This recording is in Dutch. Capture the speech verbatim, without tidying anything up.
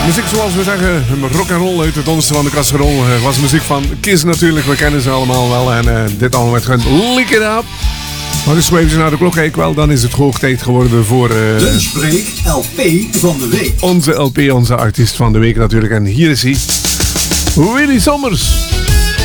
Muziek zoals we zeggen, rock and roll uit het onderste van de kasserol. Uh, was muziek van Kiss natuurlijk, we kennen ze allemaal wel. En uh, dit allemaal met gewoon Lick It Up. Maar dus zweven ze naar de klok, kijk wel, dan is het hoog tijd geworden voor... Uh, Lunchbreak L P van de week. Onze L P, onze artiest van de week natuurlijk. En hier is hij, Willy Sommers.